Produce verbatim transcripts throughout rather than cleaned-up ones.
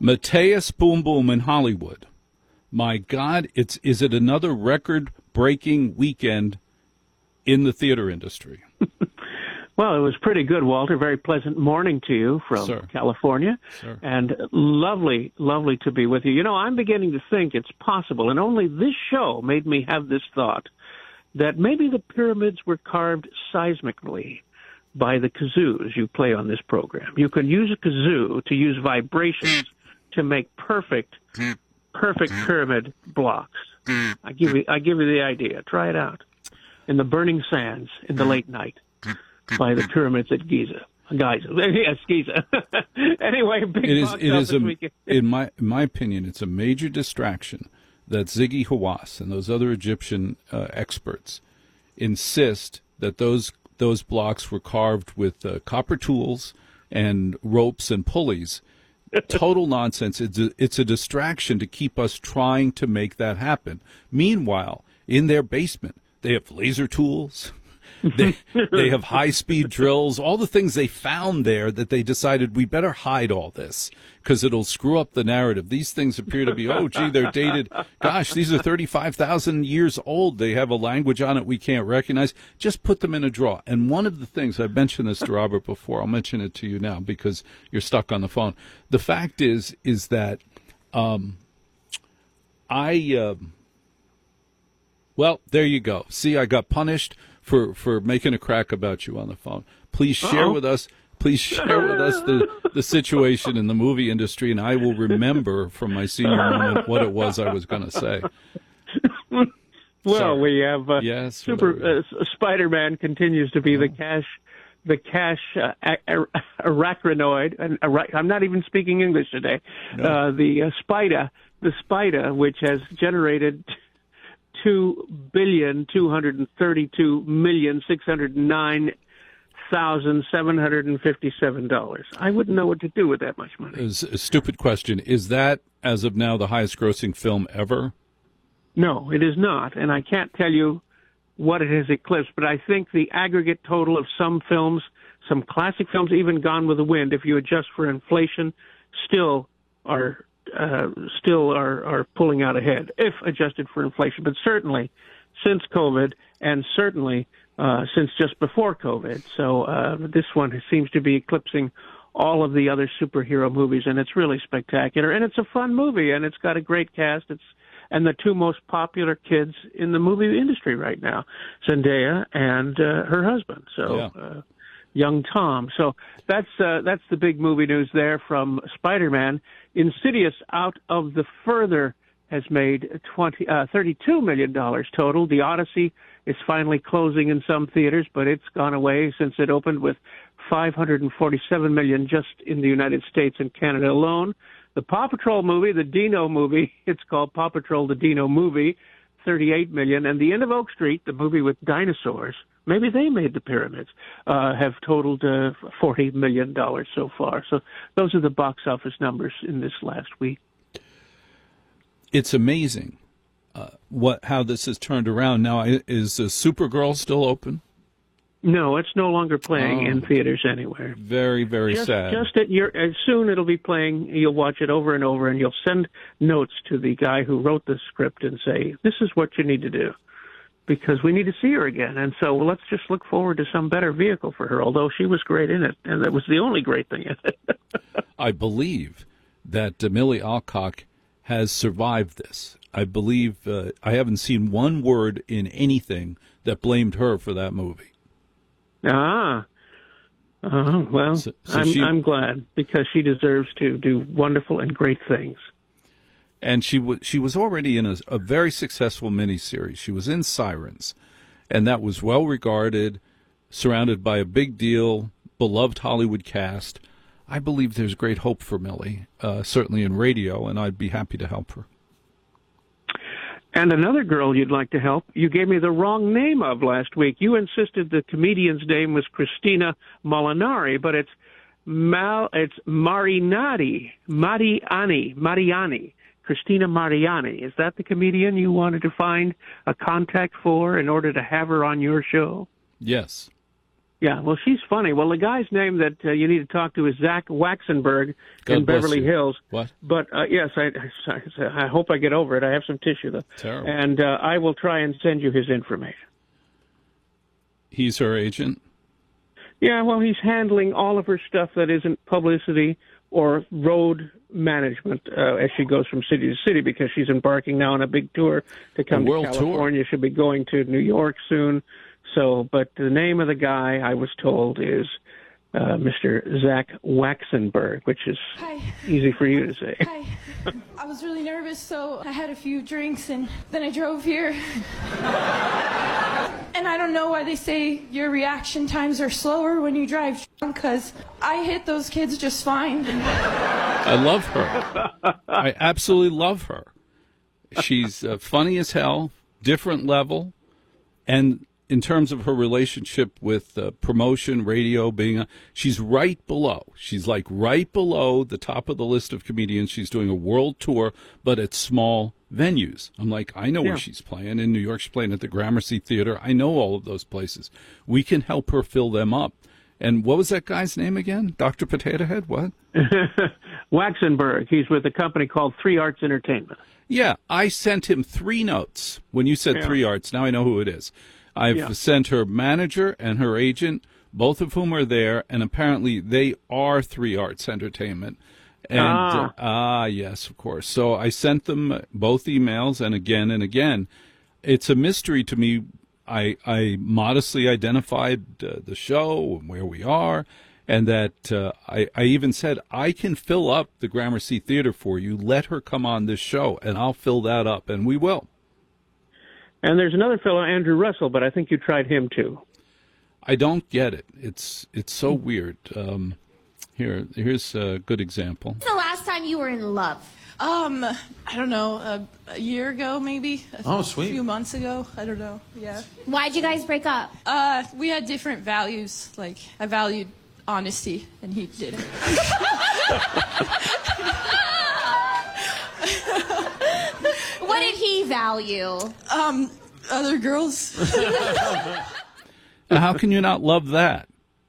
Mateus Boom Boom in Hollywood. My God, it's is it another record-breaking weekend in the theater industry? Well, it was pretty good, Walter. Very pleasant morning to you from Sir. California. Sir. And lovely, lovely to be with you. You know, I'm beginning to think it's possible, and only this show made me have this thought, that maybe the pyramids were carved seismically by the kazoos you play on this program. You can use a kazoo to use vibrations to make perfect perfect pyramid blocks. I give you, I give you the idea. Try it out. In the burning sands in the late night by the pyramids at Giza. Giza. Yes, Giza. Anyway, big it is, box it office is a, weekend. in my in my opinion, it's a major distraction that Ziggy Hawass and those other Egyptian uh, experts insist that those those blocks were carved with uh, copper tools and ropes and pulleys. Total nonsense. It's a, it's a distraction to keep us trying to make that happen. Meanwhile, in their basement, they have laser tools. They, they have high-speed drills, all the things they found there that they decided we better hide all this because it'll screw up the narrative. These things appear to be, oh, gee, they're dated. Gosh, these are thirty-five thousand years old. They have a language on it we can't recognize. Just put them in a drawer. And one of the things, I've mentioned this to Robert before, I'll mention it to you now because you're stuck on the phone. The fact is, is that um, I, uh, well, there you go. See, I got punished for, for making a crack about you on the phone. Please share Uh-oh. with us, please share with us the, the situation in the movie industry, and I will remember from my senior moment what it was I was going to say. Well, Sorry. we have uh, yes, Super uh, Spider-Man continues to be oh. the cash, the cash uh, ar- arachnoid, and ara- I'm not even speaking English today. No. Uh, the uh, spider, the spider, which has generated two billion two hundred thirty-two million six hundred nine thousand seven hundred fifty-seven dollars. I wouldn't know what to do with that much money. It's a stupid question. Is that, as of now, the highest-grossing film ever? No, it is not, and I can't tell you what it has eclipsed, but I think the aggregate total of some films, some classic films, even Gone with the Wind, if you adjust for inflation, still are uh, still are, are pulling out ahead, if adjusted for inflation. But certainly since COVID, and certainly uh, since just before COVID. So uh, this one seems to be eclipsing all of the other superhero movies, and it's really spectacular. And it's a fun movie, and it's got a great cast. It's and the two most popular kids in the movie industry right now, Zendaya and uh, her husband. So. Yeah. Uh, Young Tom. So that's uh, that's the big movie news there from Spider-Man. Insidious, out of the further, has made twenty, uh, thirty-two million dollars total. The Odyssey is finally closing in some theaters, but it's gone away since it opened with five hundred forty-seven million dollars just in the United States and Canada alone. The Paw Patrol movie, the Dino movie, it's called Paw Patrol, the Dino movie, thirty-eight million dollars. And The End of Oak Street, the movie with dinosaurs, maybe they made the pyramids, uh, have totaled uh, forty million dollars so far. So those are the box office numbers in this last week. It's amazing uh, what how this has turned around. Now, is uh, Supergirl still open? No, it's no longer playing oh, in theaters anywhere. Very, very just, sad. Just at your, as soon it'll be playing, you'll watch it over and over, and you'll send notes to the guy who wrote the script and say, this is what you need to do, because we need to see her again. And so let's just look forward to some better vehicle for her, although she was great in it, and that was the only great thing in it. I believe that uh, Millie Alcock has survived this. I believe uh, I haven't seen one word in anything that blamed her for that movie. Ah, uh, well, so, so I'm, she, I'm glad, because she deserves to do wonderful and great things. And she was she was already in a, a very successful miniseries. She was in Sirens, and that was well regarded, surrounded by a big deal, beloved Hollywood cast. I believe there's great hope for Millie, uh, certainly in radio, and I'd be happy to help her. And another girl you'd like to help, you gave me the wrong name of last week. You insisted the comedian's name was Christina Molinari, but it's Mal, it's Marinati, Mariani, Mariani, Christina Mariani. Is that the comedian you wanted to find a contact for in order to have her on your show? Yes. Yeah, well, she's funny. Well, the guy's name that uh, you need to talk to is Zach Waxenberg God in bless Beverly you. Hills. What? But uh, yes, I, I I hope I get over it. I have some tissue though, Terrible. and uh, I will try and send you his information. He's her agent? Yeah, well, he's handling all of her stuff that isn't publicity or road management uh, as she goes from city to city, because she's embarking now on a big tour to come A to world tour. California. She'll be going to New York soon. So, but the name of the guy, I was told, is uh, Mister Zach Waxenberg, which is Hi. easy for you to say. Hi. I was really nervous, so I had a few drinks, and then I drove here. And I don't know why they say your reaction times are slower when you drive, because I hit those kids just fine. I love her. I absolutely love her. She's uh, funny as hell, different level, and in terms of her relationship with uh, promotion, radio, being a, she's right below. She's like right below the top of the list of comedians. She's doing a world tour, but at small venues. I'm like, I know Yeah. where she's playing. In New York, she's playing at the Gramercy Theater. I know all of those places. We can help her fill them up. And what was that guy's name again? Doctor Potato Head? What? Waxenberg. He's with a company called Three Arts Entertainment. Yeah, I sent him three notes. When you said Yeah. Three Arts, now I know who it is. I've Yeah. sent her manager and her agent, both of whom are there, and apparently they are Three Arts Entertainment. And Ah. uh, ah, yes, of course. So I sent them both emails, and again and again. It's a mystery to me. I I modestly identified uh, the show and where we are, and that uh, I, I even said, I can fill up the Gramercy Theater for you. Let her come on this show, and I'll fill that up, and we will. And there's another fellow, Andrew Russell, but I think you tried him too. I don't get it. It's it's so weird. Um, here, here's a good example. When's the last time you were in love? Um, I don't know, a, a year ago maybe? A Oh, sweet. few months ago, I don't know, yeah. Why'd you guys break up? Uh, we had different values, like, I valued honesty, and he didn't. What did he value? Um, other girls? Now, how can you not love that?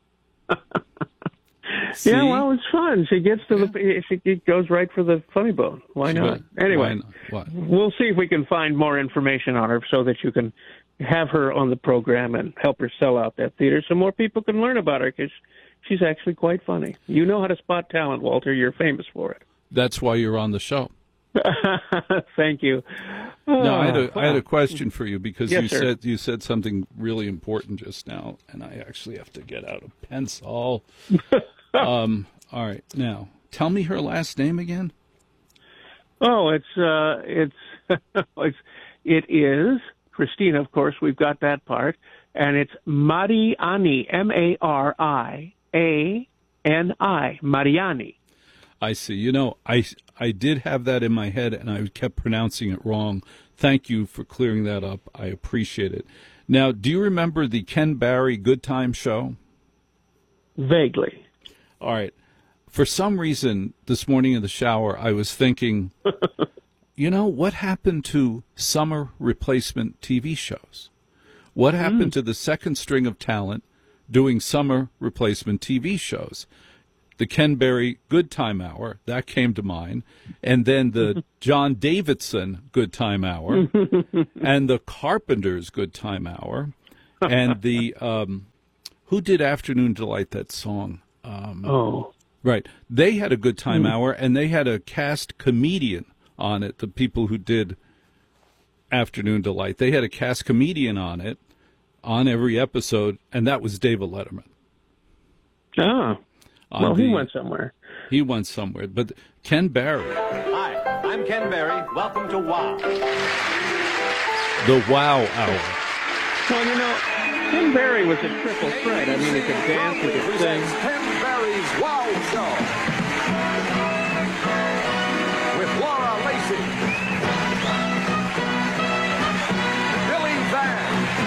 See? Yeah, well, it's fun. She gets to the, she it goes right for the funny bone. Why She not? would. Anyway, Why not? What? we'll see if we can find more information on her so that you can have her on the program and help her sell out that theater so more people can learn about her, because she's actually quite funny. You know how to spot talent, Walter. You're famous for it. That's why you're on the show. Thank you. No, I had Oh, a, I had a question for you, because Yes, you sir. said you said something really important just now, and I actually have to get out a pencil. um, all right, now tell me her last name again. Oh, it's uh, it's it's it is Christina. Of course, we've got that part, and it's Mariani, M A R I A N I, Mariani. I see. You know, I I did have that in my head, and I kept pronouncing it wrong. Thank you for clearing that up. I appreciate it. Now, do you remember the Ken Barry Good Time show? Vaguely. All right. For some reason, this morning in the shower, I was thinking, you know, what happened to summer replacement T V shows? What happened to the second string of talent doing summer replacement T V shows? The Ken Barry Good Time Hour, that came to mind, and then the John Davidson Good Time Hour, and the Carpenters Good Time Hour, and the, um, who did Afternoon Delight, that song? Um, Oh. Right. They had a Good Time Hour, and they had a cast comedian on it, the people who did Afternoon Delight. They had a cast comedian on it, on every episode, and that was David Letterman. Ah. On Well, he the- went somewhere. He went somewhere. But Ken Barry, Hi, I'm Ken Barry. Welcome to WOW. the Wow Hour. Well, you know, Ken Barry was a triple threat. I mean, he could dance, he could sing. Ken Barry's WOW Show. With Laura Lacey. Billy Van.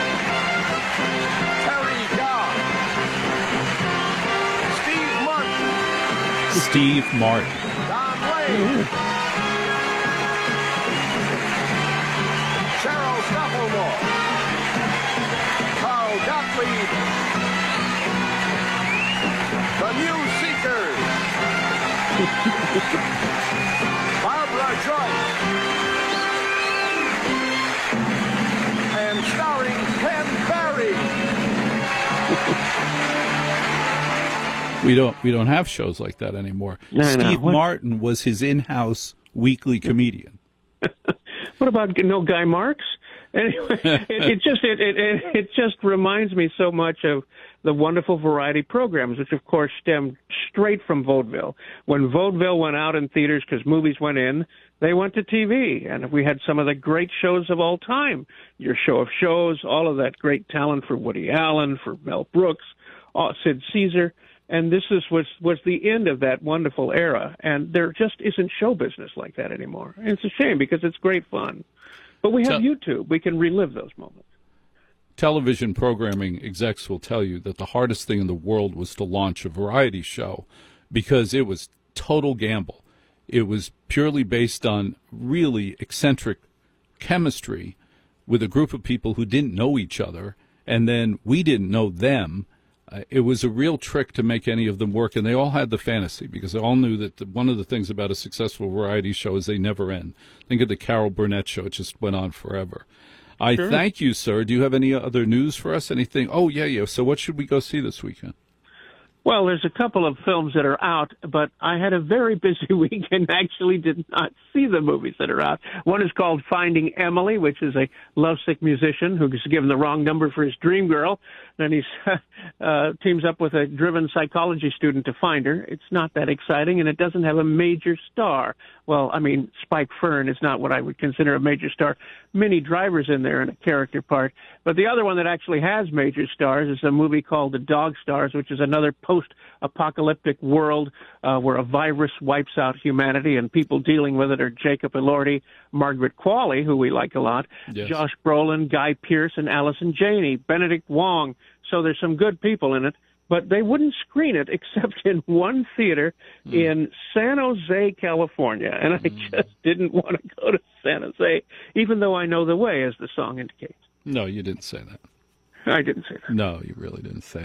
Terry Dodd. Steve Martin. Steve Martin. Don Lane. Cheryl Stoppelmore. Carl Gottlieb. The New Seekers. Barbara Joyce. And starring Ken Barry. We don't we don't have shows like that anymore. No, no. Steve What- Martin was his in-house weekly comedian. What about no Guy Marks? Anyway, it, it just it, it it it just reminds me so much of the wonderful variety programs, which of course stemmed straight from vaudeville. When vaudeville went out in theaters because movies went in, they went to T V, and we had some of the great shows of all time. Your Show of Shows, all of that great talent for Woody Allen, for Mel Brooks, uh, Sid Caesar. And this is was was the end of that wonderful era, and there just isn't show business like that anymore. And it's a shame because it's great fun, but we have Tell- YouTube; we can relive those moments. Television programming execs will tell you that the hardest thing in the world was to launch a variety show because it was total gamble. It was purely based on really eccentric chemistry with a group of people who didn't know each other, and then we didn't know them. Uh, it was a real trick to make any of them work, and they all had the fantasy because they all knew that the, one of the things about a successful variety show is they never end. Think of the Carol Burnett show; it just went on forever. I Sure. thank you, sir. Do you have any other news for us? Anything? Oh, yeah, yeah. So what should we go see this weekend? Well, there's a couple of films that are out, but I had a very busy week and actually did not see the movies that are out. One is called Finding Emily, which is a lovesick musician who's given the wrong number for his dream girl. Then he uh, teams up with a driven psychology student to find her. It's not that exciting, and it doesn't have a major star. Well, I mean, Spike Fern is not what I would consider a major star. Minnie Driver's in there in a character part. But the other one that actually has major stars is a movie called The Dog Stars, which is another post-apocalyptic world uh, where a virus wipes out humanity, and people dealing with it are Jacob Elordi, Margaret Qualley, who we like a lot, Yes. Josh Brolin, Guy Pearce, and Allison Janney, Benedict Wong. So there's some good people in it. But they wouldn't screen it except in one theater mm. in San Jose, California. And I mm. just didn't want to go to San Jose, even though I know the way, as the song indicates. No, you didn't say that. I didn't say that. No, you really didn't say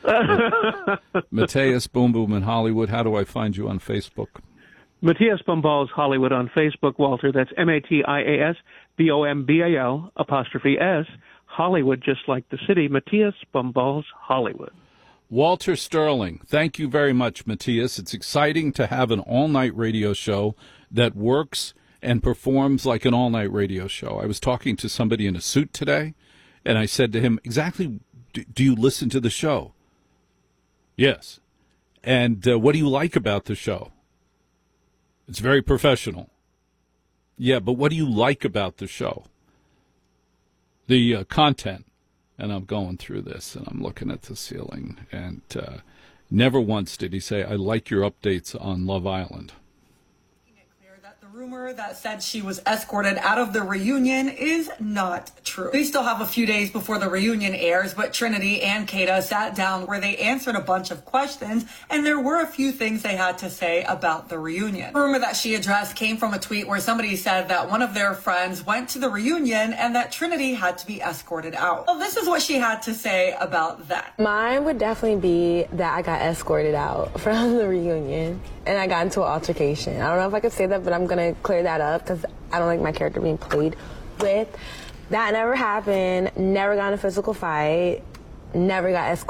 that. Matthias Boom Boom in Hollywood, how do I find you on Facebook? Matthias Bombals Hollywood on Facebook, Walter. That's M A T I A S B O M B A L apostrophe S, Hollywood, just like the city. Matthias Bombals Hollywood. Walter Sterling, thank you very much, Matthias. It's exciting to have an all-night radio show that works and performs like an all-night radio show. I was talking to somebody in a suit today, and I said to him, exactly, do, do you listen to the show? Yes. And uh, what do you like about the show? It's very professional. Yeah, but what do you like about the show? The uh, content. And I'm going through this, and I'm looking at the ceiling, and uh, never once did he say, I like your updates on Love Island. The rumor that said she was escorted out of the reunion is not true. We still have a few days before the reunion airs, but Trinity and Kata sat down where they answered a bunch of questions, and there were a few things they had to say about the reunion. The rumor that she addressed came from a tweet where somebody said that one of their friends went to the reunion and that Trinity had to be escorted out. Well, this is what she had to say about that. Mine would definitely be that I got escorted out from the reunion and I got into an altercation. I don't know if I could say that, but I'm going to clear that up because I don't like my character being played with. That never happened. Never got in a physical fight. Never got escorted.